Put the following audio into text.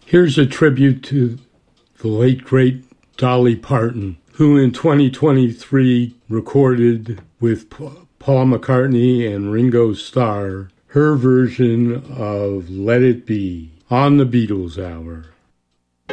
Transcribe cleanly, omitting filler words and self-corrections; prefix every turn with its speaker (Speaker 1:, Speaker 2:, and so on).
Speaker 1: Here's a tribute to the late, great Dolly Parton, who in 2023 recorded with Paul McCartney and Ringo Starr her version of Let It Be on the Beatles Hour.